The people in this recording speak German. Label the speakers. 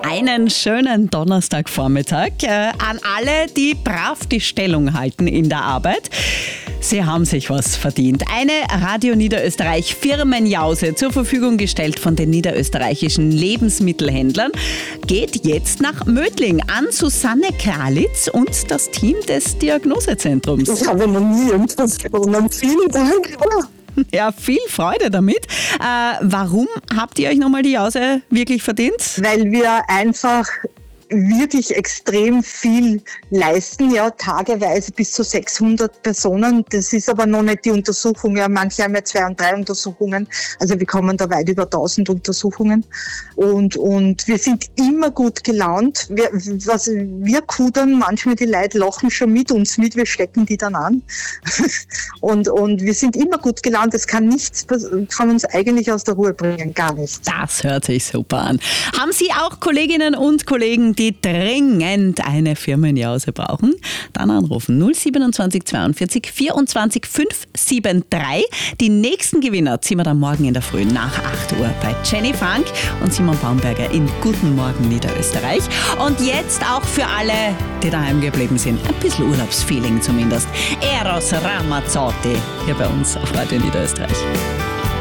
Speaker 1: Einen schönen Donnerstagvormittag an alle, die brav die Stellung halten in der Arbeit. Sie haben sich was verdient. Eine Radio Niederösterreich Firmenjause zur Verfügung gestellt von den niederösterreichischen Lebensmittelhändlern geht jetzt nach Mödling an Susanne Kralitz und das Team des Diagnosezentrums.
Speaker 2: Ich habe noch nie irgendwas gewonnen. Vielen Dank.
Speaker 1: Ja, viel Freude damit. Warum habt ihr euch nochmal die Jause wirklich verdient?
Speaker 2: Weil wir einfach wirklich extrem viel leisten, ja, tageweise bis zu 600 Personen. Das ist aber noch nicht die Untersuchung. Ja, manche haben ja 2 und 3 Untersuchungen. Also wir kommen da weit über 1000 Untersuchungen. Und wir sind immer gut gelaunt. Wir kudern, manchmal die Leute lachen schon mit uns mit, wir stecken die dann an. und wir sind immer gut gelaunt. Es kann uns eigentlich aus der Ruhe bringen, gar nichts.
Speaker 1: Das hört sich super an. Haben Sie auch Kolleginnen und Kollegen, die dringend eine Firmenjause brauchen? Dann anrufen 027 42 24 573. Die nächsten Gewinner ziehen wir dann morgen in der Früh nach 8 Uhr bei Jenny Frank und Simon Baumberger in Guten Morgen Niederösterreich. Und jetzt auch für alle, die daheim geblieben sind, ein bisschen Urlaubsfeeling zumindest. Eros Ramazzotti hier bei uns auf Radio Niederösterreich.